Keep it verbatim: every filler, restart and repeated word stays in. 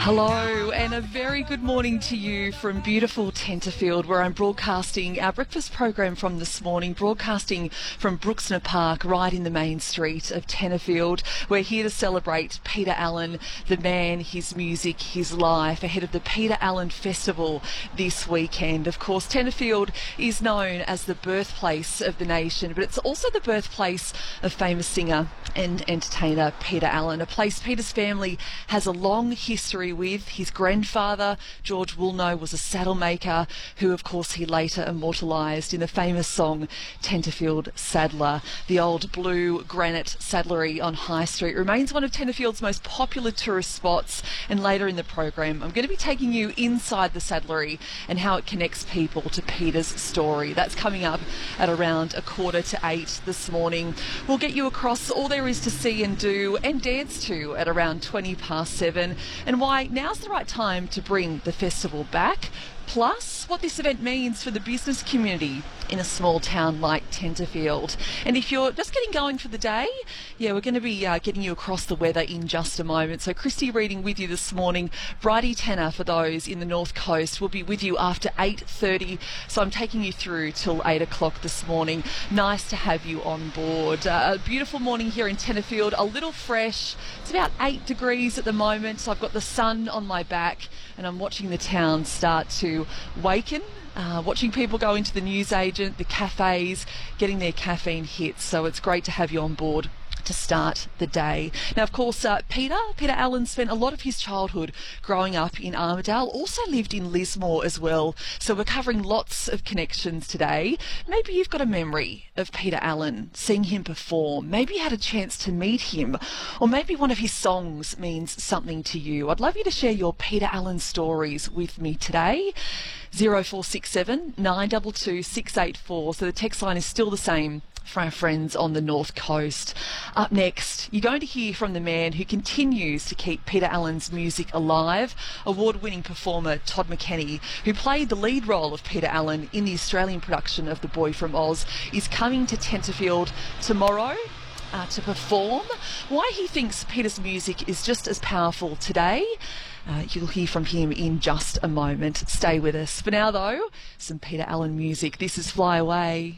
Hello and a very good morning to you from beautiful Tenterfield, where I'm broadcasting our breakfast program from this morning, broadcasting from Brooksner Park right in the main street of Tenterfield. We're here to celebrate Peter Allen, the man, his music, his life, ahead of the Peter Allen Festival this weekend. Of course, Tenterfield is known as the birthplace of the nation, but it's also the birthplace of famous singer and entertainer Peter Allen, a place Peter's family has a long history with. His grandfather, George Woolnough, was a saddle maker who, of course, he later immortalised in the famous song Tenterfield Saddler. The old blue granite saddlery on High Street remains one of Tenterfield's most popular tourist spots, and later in the program I'm going to be taking you inside the saddlery and how it connects people to Peter's story. That's coming up at around a quarter to eight this morning. We'll get you across all there is to see and do and dance to at around twenty past seven, and why now's the right time to bring the festival back, plus what this event means for the business community in a small town like Tenterfield. And if you're just getting going for the day, yeah, we're going to be uh, getting you across the weather in just a moment. So Christy reading with you this morning. Bridie Tanner, for those in the North Coast, will be with you after eight thirty. So I'm taking you through till eight o'clock this morning. Nice to have you on board. Uh, a beautiful morning here in Tenterfield, a little fresh. It's about eight degrees at the moment. So I've got the sun on my back and I'm watching the town start to waken. Uh, watching people go into the newsagent, the cafes, getting their caffeine hits. So it's great to have you on board to start the day. Now, of course, uh, Peter, Peter Allen spent a lot of his childhood growing up in Armidale, also lived in Lismore as well. So we're covering lots of connections today. Maybe you've got a memory of Peter Allen, seeing him perform. Maybe you had a chance to meet him, or maybe one of his songs means something to you. I'd love you to share your Peter Allen stories with me today. zero four six seven nine two two six eight four. So the text line is still the same for our friends on the North Coast. Up next, you're going to hear from the man who continues to keep Peter Allen's music alive, award-winning performer Todd McKenney, who played the lead role of Peter Allen in the Australian production of The Boy from Oz, is coming to Tenterfield tomorrow uh, to perform. Why he thinks Peter's music is just as powerful today, Uh, you'll hear from him in just a moment. Stay with us. For now, though, some Peter Allen music. This is Fly Away.